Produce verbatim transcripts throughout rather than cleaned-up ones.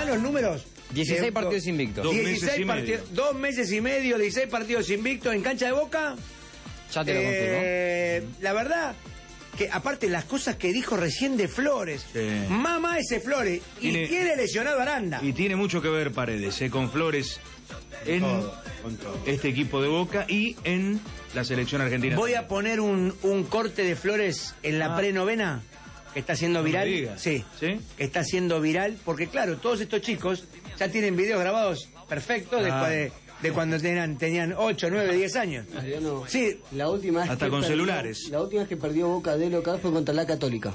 los números. dieciséis eh, partidos invictos. Dos dieciséis meses y partidos, medio. dos meses y medio, dieciséis partidos invictos en cancha de Boca. Ya te lo Eh, la verdad que aparte las cosas que dijo recién de Flores, Sí. mamá ese Flores, y Tiene- tiene lesionado a Aranda. Y tiene mucho que ver Paredes, eh, con Flores en este equipo de Boca y en la selección argentina. Voy a poner un, un corte de Flores en la Ah. prenovena que está siendo No me viral. digas. Sí, ¿Sí? que está siendo viral, porque claro, todos estos chicos ya tienen videos grabados perfectos Ah. después de, de cuando tenían, tenían ocho, nueve, diez años. Adriano, Sí, la última vez Hasta que con perdió- celulares. La última vez que perdió Boca de local fue contra la Católica.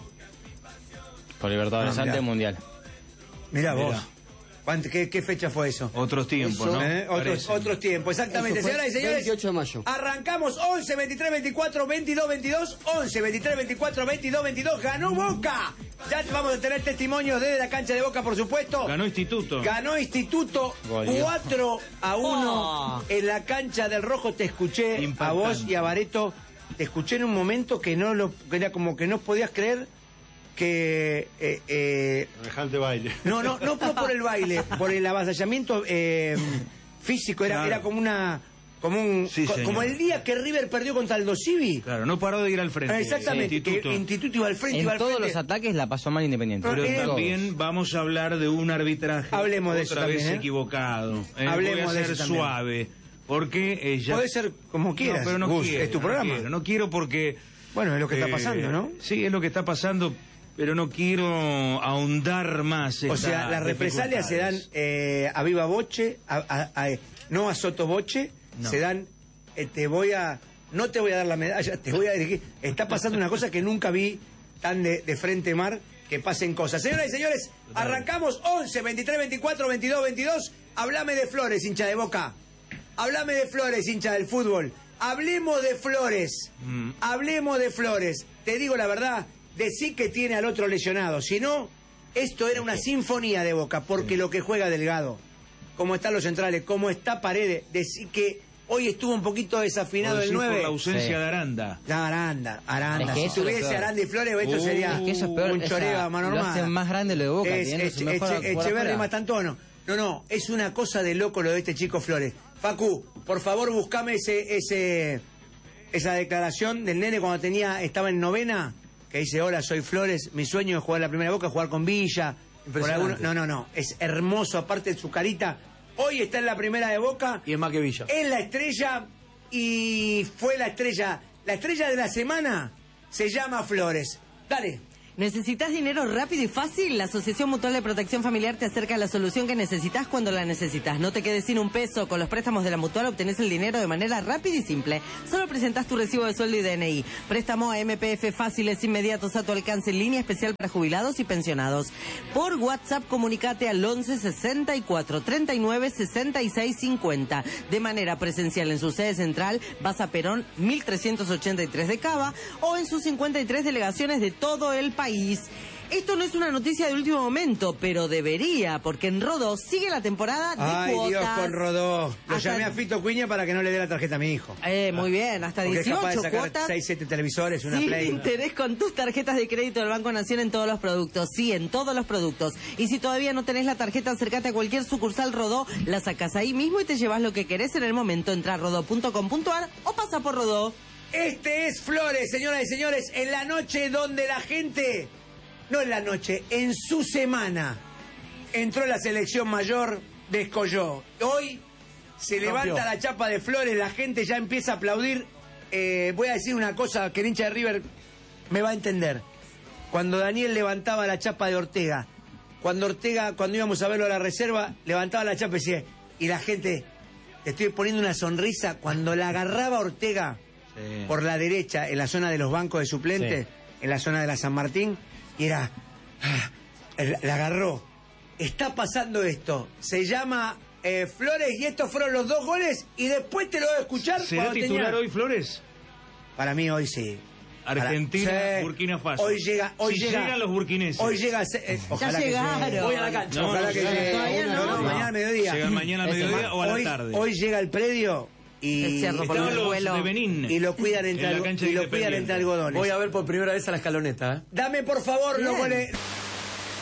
Por Libertadores, Ah, mirá. antes del Mundial. mirá vos. Mirá. ¿Cuánto- qué, ¿Qué fecha fue eso? Otros tiempos, Eso, ¿no? ¿Eh? Otros, Parecen. otros tiempos, exactamente. Eso fue Señoras y señores, veintiocho de mayo. arrancamos once, veintitrés, veinticuatro, veintidós, veintidós, once, veintitrés, veinticuatro, veintidós, veintidós, ganó Boca. Ya vamos a tener testimonios desde la cancha de Boca, por supuesto. Ganó Instituto. Ganó Instituto Goleó. cuatro a uno Oh. en la cancha del Rojo. Te escuché Impactante. a vos y a Bareto. Te escuché en un momento que no lo, que era como que no podías creer que eh, eh, Semejante baile. no, no, no fue por el baile, por el avasallamiento eh, físico, era, Claro. era como una, como un, Sí, co- señor. como el día que River perdió contra el Dosivi. Claro, no paró de ir al frente. Exactamente, Instituto. que Instituto iba al frente, iba En al todos frente. los ataques la pasó mal Independiente. Pero Pero eh, también vamos a hablar de un arbitraje Hablemos de eso otra vez también, ¿eh? equivocado. Eh, Hablemos Voy de a ser eso también. suave, porque eh, ya... Puede ser como quieras, No, pero no Gus, quiero, es tu no programa. quiero, no quiero porque... Bueno, es lo que está eh, pasando, ¿no? Sí, es lo que está pasando, pero no quiero ahondar más. O estas sea, las represalias se dan dificultades. eh, a viva voce, a, a- a- no a soto voce, No. se dan, eh, te voy a, no te voy a dar la medalla, te voy a dirigir. Está pasando una cosa que nunca vi tan de, de frente mar, que pasen cosas. Señoras y señores, arrancamos once, veintitrés, veinticuatro, veintidós, veintidós. Hablame de Flores, hincha de Boca. Hablame de Flores, hincha del fútbol. Hablemos de Flores. Mm. Hablemos de Flores. Te digo la verdad, decí que tiene al otro lesionado. Si no, esto era una sinfonía de Boca, porque lo que juega Delgado, cómo están los centrales, cómo está Paredes, decí que hoy estuvo un poquito desafinado Por el decir, por nueve. la ausencia Sí. de Aranda. La Aranda, Aranda. Es que Si eso es lo tuviese peor. Aranda y Flores, esto Uh, sería Es que eso es peor. un esa- choreo a mano lo armada. hacen más grande lo de Boca. Es, teniendo es- su mejor Eche- jugador Echeverri afuera. Mastantuono. No, no, es una cosa de loco lo de este chico Flores. Facu, por favor, buscame ese, ese, esa declaración del nene cuando tenía, estaba en novena, que dice, hola, soy Flores, mi sueño es jugar la primera Boca, jugar con Villa. Por Impresionante. alguno- no, no, no, es hermoso, aparte de su carita. Hoy está en la primera de Boca, Y es más que Villa. es la estrella y fue la estrella. La estrella de la semana se llama Flores. Dale. ¿Necesitas dinero rápido y fácil? La Asociación Mutual de Protección Familiar te acerca a la solución que necesitas cuando la necesitas. No te quedes sin un peso. Con los préstamos de la Mutual obtenés el dinero de manera rápida y simple. Solo presentás tu recibo de sueldo y D N I. Préstamo a M P F fáciles, inmediatos, a tu alcance, en línea especial para jubilados y pensionados. Por WhatsApp, comunicate al once sesenta y cuatro, treinta y nueve, sesenta y seis cincuenta. De manera presencial en su sede central, vas a Perón mil trescientos ochenta y tres de Cava, o en sus cincuenta y tres delegaciones de todo el país. Esto no es una noticia de último momento, pero debería, porque en Rodó sigue la temporada de Ay, cuotas. Dios, con Rodó. Lo Hasta- llamé a Fito Cuña para que no le dé la tarjeta a mi hijo. Eh, muy bien, hasta Porque es capaz de dieciocho sacar cuotas. seis, siete televisores, una Sin Play. interés con tus tarjetas de crédito del Banco Nación en todos los productos. Sí, en todos los productos. Y si todavía no tenés la tarjeta, acércate a cualquier sucursal Rodó, la sacás ahí mismo y te llevas lo que querés en el momento. Entra a rodó punto com punto ar o pasa por Rodó. Este es Flores, señoras y señores, en la noche donde la gente, no en la noche, en su semana, entró la selección mayor, descolló. Hoy se levanta la chapa de Flores, la gente ya empieza a aplaudir. Eh, voy a decir una cosa que el hincha de River me va a entender. Cuando Daniel levantaba la chapa de Ortega, cuando Ortega, cuando íbamos a verlo a la reserva, levantaba la chapa y decía, y la gente, te estoy poniendo una sonrisa, cuando la agarraba Ortega Sí. por la derecha, en la zona de los bancos de suplentes, en la zona de la San Martín, y era, ah, la la agarró. Está pasando esto, se llama eh, Flores, y estos fueron los dos goles, y después te lo voy a escuchar. ¿Será cuando titular tenía- hoy Flores? Para mí hoy sí. Argentina, Para- sí. Burkina Faso. Hoy llega, hoy Si llega. llegan los burkineses. Hoy llega, eh, ojalá que llegaron. llegue. Voy a la cancha. No, Ojalá no que llegan. llegue. Todavía no. no, mañana al mediodía. Llegan mañana al Ese mediodía o a la hoy, tarde. hoy llega el predio y, El cerro por Estaban el los vuelo. de Benín. y lo cuidan entre, En la algo- cancha y de lo cuidan Independiente. entre algodones. Voy a ver por primera vez a la escaloneta, ¿eh? Dame por favor los Bien. goles.